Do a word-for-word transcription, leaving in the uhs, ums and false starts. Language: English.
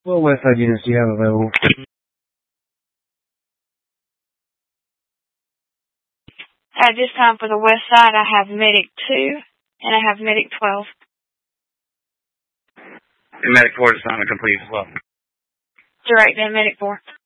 What West Side units do you have available? At this time for the West Side, I have Medic two and I have Medic twelve. And Medic four is not complete as well. Direct and Medic four.